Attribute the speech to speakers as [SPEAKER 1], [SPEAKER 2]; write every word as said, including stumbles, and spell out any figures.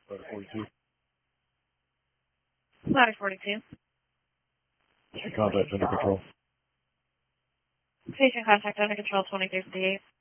[SPEAKER 1] Ladder forty-two.
[SPEAKER 2] Ladder forty-two.
[SPEAKER 1] Contact under control.
[SPEAKER 2] Patient contact under control twenty-three fifty-eight.